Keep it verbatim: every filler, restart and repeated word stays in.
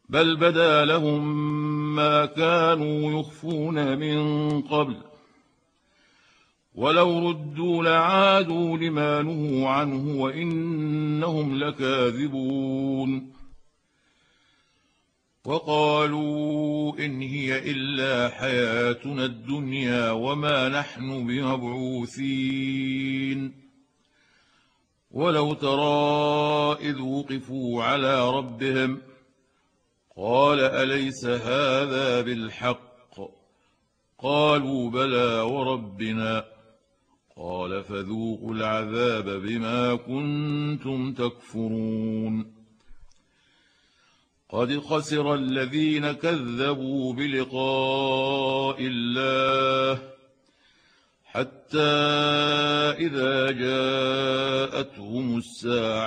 بل بدا لهم ما كانوا يخفون من قبل ولو ردوا لعادوا لما نهوا عنه وإنهم لكاذبون وقالوا إن هي إلا حياتنا الدنيا وما نحن بمبعوثين ولو ترى إذ وقفوا على ربهم قال أليس هذا بالحق قالوا بلى وربنا قال فذوقوا العذاب بما كنتم تكفرون قد خسر الذين كذبوا بلقاء الله حتى إذا جاءتهم الساعة